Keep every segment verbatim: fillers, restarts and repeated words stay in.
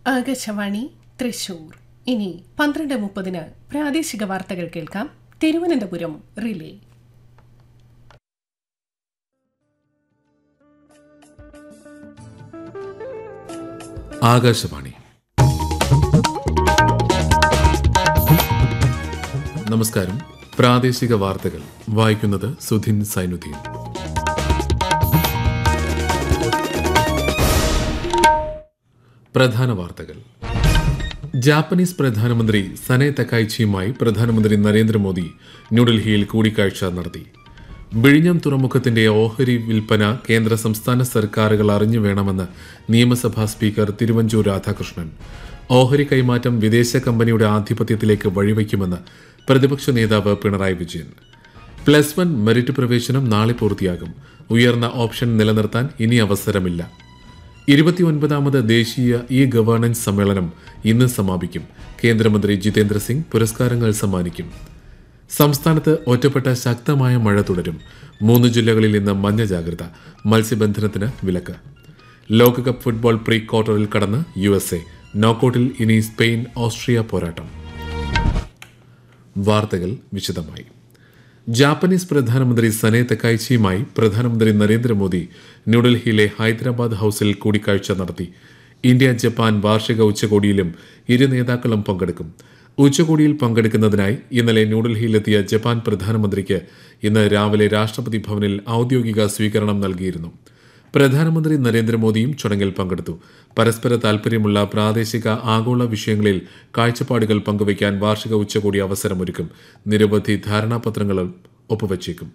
ആകാശവാണി തൃശൂർ. ഇനി പന്ത്രണ്ട് മുപ്പതിന് പ്രാദേശിക വാർത്തകൾ കേൾക്കാം. തിരുവനന്തപുരം റിലേ. ആകാശവാണി. നമസ്കാരം. പ്രാദേശിക വാർത്തകൾ വായിക്കുന്നത് സുധിൻ സൈനുദ്ദീൻ. പ്രധാന വാർത്തകൾ. ജാപ്പനീസ് പ്രധാനമന്ത്രി സനെ തകായിച്ചിയുമായി പ്രധാനമന്ത്രി നരേന്ദ്രമോദി ന്യൂഡൽഹിയിൽ കൂടിക്കാഴ്ച നടത്തി. വിഴിഞ്ഞം തുറമുഖത്തിന്റെ ഓഹരി വിൽപ്പന കേന്ദ്ര സംസ്ഥാന സർക്കാരുകൾ അറിഞ്ഞു വേണമെന്ന് നിയമസഭാ സ്പീക്കർ തിരുവഞ്ചൂർ രാധാകൃഷ്ണൻ. ഓഹരി കൈമാറ്റം വിദേശ കമ്പനിയുടെ ആധിപത്യത്തിലേക്ക് വഴിവെക്കുമെന്ന് പ്രതിപക്ഷ നേതാവ് Pinarayi Vijayan. Plus one merit പ്രവേശനം നാളെ പൂർത്തിയാകും. ഉയർന്ന ഓപ്ഷൻ നിലനിർത്താൻ ഇനി അവസരമില്ല. ഇരുപത്തിയൊൻപതാമത് ദേശീയ ഇ ഗവേണൻസ് സമ്മേളനം ഇന്ന് സമാപിക്കും. കേന്ദ്രമന്ത്രി ജിതേന്ദ്ര സിംഗ് പുരസ്കാരങ്ങൾ സമ്മാനിക്കും. സംസ്ഥാനത്ത് ഒറ്റപ്പെട്ട ശക്തമായ മഴ തുടരും. മൂന്ന് ജില്ലകളിൽ ഇന്ന് മഞ്ഞ ജാഗ്രത. മത്സ്യബന്ധനത്തിന് വിലക്ക്. ലോകകപ്പ് ഫുട്ബോൾ പ്രീ ക്വാർട്ടറിൽ കടന്ന് യു എസ് എ. നോക്കൌട്ടിൽ ഇനി സ്പെയിൻ ഓസ്ട്രിയ പോരാട്ടം. വാർത്തകൾ വിശദമായി. ജാപ്പനീസ് പ്രധാനമന്ത്രി സനെ തകായിച്ചിയുമായി പ്രധാനമന്ത്രി നരേന്ദ്രമോദി ന്യൂഡൽഹിയിലെ ഹൈദരാബാദ് ഹൌസിൽ കൂടിക്കാഴ്ച നടത്തി. ഇന്ത്യ ജപ്പാൻ വാർഷിക ഉച്ചകോടിയിലും ഇരു നേതാക്കളും പങ്കെടുക്കും. ഉച്ചകോടിയിൽ പങ്കെടുക്കുന്നതിനായി ഇന്നലെ ന്യൂഡൽഹിയിലെത്തിയ ജപ്പാൻ പ്രധാനമന്ത്രിക്ക് ഇന്ന് രാവിലെ രാഷ്ട്രപതി ഭവനിൽ ഔദ്യോഗിക സ്വീകരണം നൽകിയിരുന്നു. പ്രധാനമന്ത്രി നരേന്ദ്രമോദിയും ചടങ്ങിൽ പങ്കെടുത്തു. പരസ്പര താൽപര്യമുള്ള പ്രാദേശിക ആഗോള വിഷയങ്ങളിൽ കാഴ്ചപ്പാടുകൾ പങ്കുവയ്ക്കാൻ വാർഷിക ഉച്ചകോടി അവസരമൊരുക്കും. നിരവധി ധാരണാപത്രങ്ങളും ഒപ്പുവച്ചേക്കും.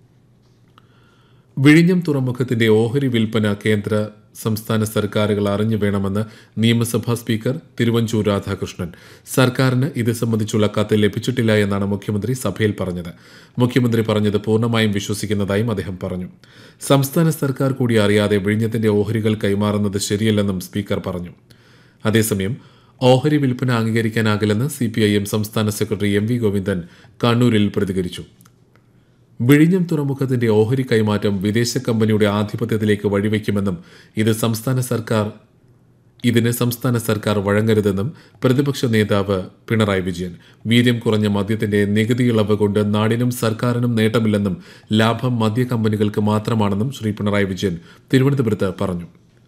വിഴിഞ്ഞം തുറമുഖത്തിന്റെ ഓഹരി വിൽപ്പന കേന്ദ്ര സംസ്ഥാന സർക്കാരുകൾ അറിഞ്ഞു വേണമെന്ന് നിയമസഭാ സ്പീക്കർ തിരുവഞ്ചൂർ രാധാകൃഷ്ണൻ. സർക്കാരിന് ഇത് സംബന്ധിച്ചുള്ള കത്ത് ലഭിച്ചിട്ടില്ല എന്നാണ് മുഖ്യമന്ത്രി സഭയിൽ പറഞ്ഞത്. മുഖ്യമന്ത്രി പറഞ്ഞത് പൂർണ്ണമായും വിശ്വസിക്കുന്നതായും അദ്ദേഹം പറഞ്ഞു. സംസ്ഥാന സർക്കാർ കൂടി അറിയാതെ വിഴിഞ്ഞത്തിന്റെ ഓഹരികൾ കൈമാറുന്നത് ശരിയല്ലെന്നും സ്പീക്കർ പറഞ്ഞു. അതേസമയം ഓഹരി വിൽപ്പന അംഗീകരിക്കാനാകില്ലെന്ന് സി പി ഐ എം സംസ്ഥാന സെക്രട്ടറി എം വി ഗോവിന്ദൻ കണ്ണൂരിൽ പ്രതികരിച്ചു. വിഴിഞ്ഞം തുറമുഖത്തിന്റെ ഓഹരി കൈമാറ്റം വിദേശ കമ്പനിയുടെ ആധിപത്യത്തിലേക്ക് വഴിവെക്കുമെന്നും ഇത് സംസ്ഥാന സർക്കാർ ഇതിന് സംസ്ഥാന സർക്കാർ വഴങ്ങരുതെന്നും പ്രതിപക്ഷ നേതാവ് പിണറായി വിജയൻ. വീര്യം കുറഞ്ഞ മദ്യത്തിന്റെ നികുതി ഇളവ് കൊണ്ട് നാടിനും സർക്കാരിനും നേട്ടമില്ലെന്നും ലാഭം മദ്യ കമ്പനികൾക്ക് മാത്രമാണെന്നും ശ്രീ പിണറായി വിജയൻ തിരുവനന്തപുരത്ത് പറഞ്ഞു.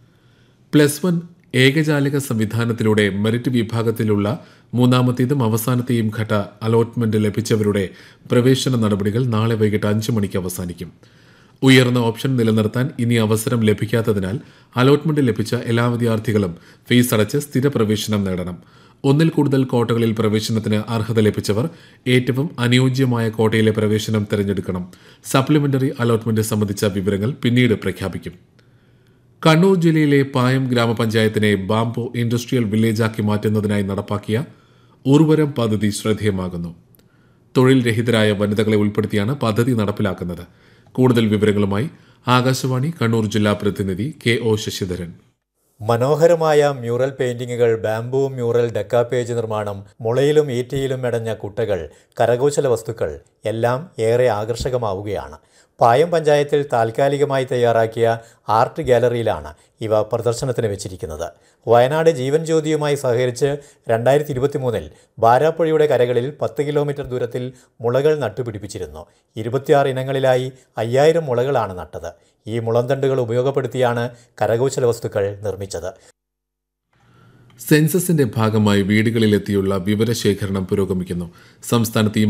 പ്ലസ് വൺ ഏകജാലക സംവിധാനത്തിലൂടെ മെറിറ്റ് വിഭാഗത്തിലുള്ള മൂന്നാമത്തേതും അവസാനത്തെയും ഘട്ട അലോട്ട്മെന്റ് ലഭിച്ചവരുടെ പ്രവേശന നടപടികൾ നാളെ വൈകിട്ട് അഞ്ച് മണിക്ക് അവസാനിക്കും. ഉയർന്ന ഓപ്ഷൻ നിലനിർത്താൻ ഇനി അവസരം ലഭിക്കാത്തതിനാൽ അലോട്ട്മെന്റ് ലഭിച്ച എല്ലാ വിദ്യാർത്ഥികളും ഫീസ് അടച്ച് സ്ഥിര പ്രവേശനം നേടണം. ഒന്നിൽ കൂടുതൽ കോട്ടകളിൽ പ്രവേശനത്തിന് അർഹത ലഭിച്ചവർ ഏറ്റവും അനുയോജ്യമായ കോട്ടയിലെ പ്രവേശനം തിരഞ്ഞെടുക്കണം. സപ്ലിമെന്ററി അലോട്ട്മെന്റ് സംബന്ധിച്ച വിവരങ്ങൾ പിന്നീട് പ്രഖ്യാപിക്കും. കണ്ണൂർ ജില്ലയിലെ പായം ഗ്രാമപഞ്ചായത്തിനെ ബാംബു ഇൻഡസ്ട്രിയൽ വില്ലേജാക്കി മാറ്റുന്നതിനായി നടപ്പാക്കിയ ഉർവരം പദ്ധതി ശ്രദ്ധേയമാകുന്നു. തൊഴിൽ രഹിതരായ വനിതകളെ ഉൾപ്പെടുത്തിയാണ് പദ്ധതി നടപ്പിലാക്കുന്നത്. കൂടുതൽ വിവരങ്ങളുമായി ആകാശവാണി കണ്ണൂർ ജില്ലാ പ്രതിനിധി കെ ഒ ശശിധരൻ. മനോഹരമായ മ്യൂറൽ പെയിന്റിങ്ങുകൾ, ബാംബു മ്യൂറൽ ഡെക്കാപേജ് നിർമ്മാണം, മുളയിലും ഈറ്റയിലും മെടഞ്ഞ കുട്ടകൾ, കരകൗശല വസ്തുക്കൾ എല്ലാം ഏറെ ആകർഷകമാവുകയാണ്. പായം പഞ്ചായത്തിൽ താൽക്കാലികമായി തയ്യാറാക്കിയ ആർട്ട് ഗാലറിയിലാണ് ഇവ പ്രദർശനത്തിന് വെച്ചിരിക്കുന്നത്. വയനാട് ജീവൻ ജ്യോതിയുമായി സഹകരിച്ച് രണ്ടായിരത്തി ഇരുപത്തി മൂന്നിൽ ബാരാപ്പുഴയുടെ കരകളിൽ പത്ത് കിലോമീറ്റർ ദൂരത്തിൽ മുളകൾ നട്ടുപിടിപ്പിച്ചിരുന്നു. ഇരുപത്തിയാറ് ഇനങ്ങളിലായി അയ്യായിരം മുളകളാണ് നട്ടത്. ഈ മുളന്തണ്ടുകൾ ഉപയോഗപ്പെടുത്തിയാണ് കരകൗശല വസ്തുക്കൾ നിർമ്മിച്ചത്. സെൻസസിന്റെ ഭാഗമായി വീടുകളിലെത്തിയുള്ള വിവരശേഖരണം പുരോഗമിക്കുന്നു. സംസ്ഥാനത്ത്